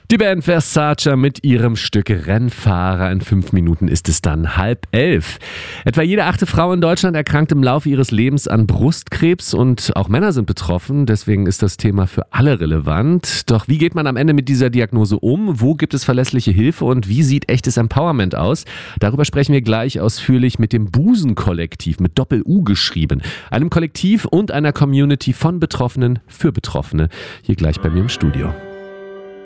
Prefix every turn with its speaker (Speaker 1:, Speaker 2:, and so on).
Speaker 1: Die Band Versace mit ihrem Stück Rennfahrer. In 5 Minuten ist es dann 10:30. Etwa jede 8. Frau in Deutschland erkrankt im Laufe ihres Lebens an Brustkrebs und auch Männer sind betroffen. Deswegen ist das Thema für alle relevant. Doch wie geht man am Ende mit dieser Diagnose um? Wo gibt es verlässliche Hilfe und wie sieht echtes Empowerment aus? Darüber sprechen wir gleich ausführlich mit dem Busen-Kollektiv, mit Doppel-U geschrieben. Einem Kollektiv und einer Community von Betroffenen für Betroffene. Hier gleich bei mir im Studio.